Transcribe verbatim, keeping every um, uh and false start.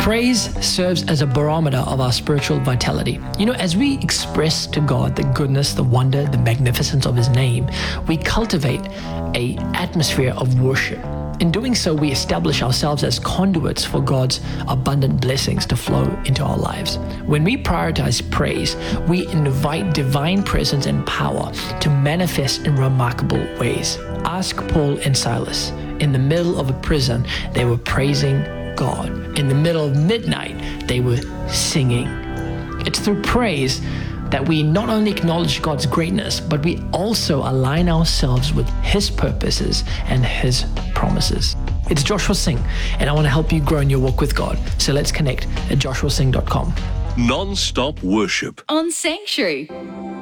Praise serves as a barometer of our spiritual vitality. You know, as we express to God the goodness, the wonder, the magnificence of His name, we cultivate an atmosphere of worship. In doing so, we establish ourselves as conduits for God's abundant blessings to flow into our lives. When we prioritize praise, we invite divine presence and power to manifest in remarkable ways. Ask Paul and Silas. In the middle of a prison, they were praising God. In the middle of midnight, they were singing. It's through praise that we not only acknowledge God's greatness, but we also align ourselves with His purposes and His promises. It's Joshua Singh, and I want to help you grow in your walk with God. So let's connect at joshua singh dot com. Non-stop worship on Sanctuary.